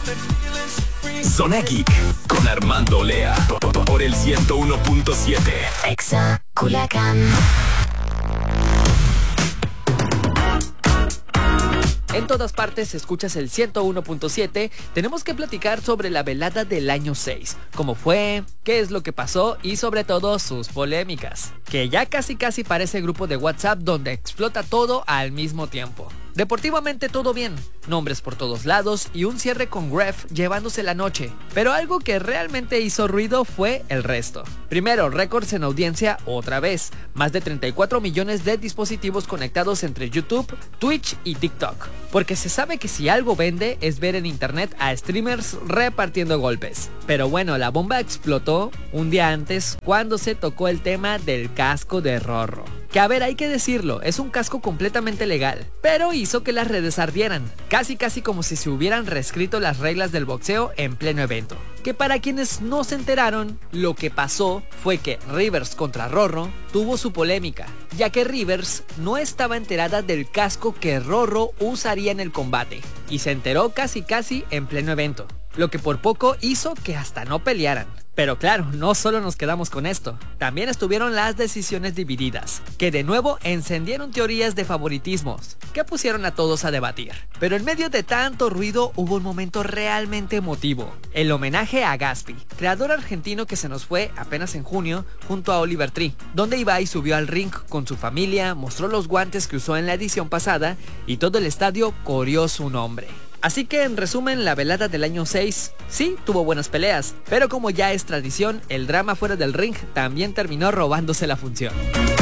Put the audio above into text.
Zona Geek con Armando Lea por el 101.7 Exa Culiacán. En todas partes escuchas el 101.7, tenemos que platicar sobre la velada del año 6, cómo fue, qué es lo que pasó y sobre todo sus polémicas, que ya casi parece grupo de WhatsApp donde explota todo al mismo tiempo. Deportivamente todo bien, nombres por todos lados y un cierre con Gref llevándose la noche, pero algo que realmente hizo ruido fue el resto. Primero, récords en audiencia otra vez, más de 34 millones de dispositivos conectados entre YouTube, Twitch y TikTok, porque se sabe que si algo vende es ver en internet a streamers repartiendo golpes. Pero bueno, la bomba explotó un día antes cuando se tocó el tema del casco de Rorro. Que a ver, hay que decirlo, es un casco completamente legal, pero hizo que las redes ardieran, casi como si se hubieran reescrito las reglas del boxeo en pleno evento. Que para quienes no se enteraron, lo que pasó fue que Rivers contra Rorro tuvo su polémica, ya que Rivers no estaba enterada del casco que Rorro usaría en el combate, y se enteró casi en pleno evento, lo que por poco hizo que hasta no pelearan. Pero claro, no solo nos quedamos con esto, también estuvieron las decisiones divididas, que de nuevo encendieron teorías de favoritismos, que pusieron a todos a debatir. Pero en medio de tanto ruido hubo un momento realmente emotivo, el homenaje a Gaspi, creador argentino que se nos fue apenas en junio junto a Oliver Tree, donde Ibai subió al ring con su familia, mostró los guantes que usó en la edición pasada y todo el estadio coreó su nombre. Así que en resumen, la velada del año 6 sí tuvo buenas peleas, pero como ya es tradición, el drama fuera del ring también terminó robándose la función.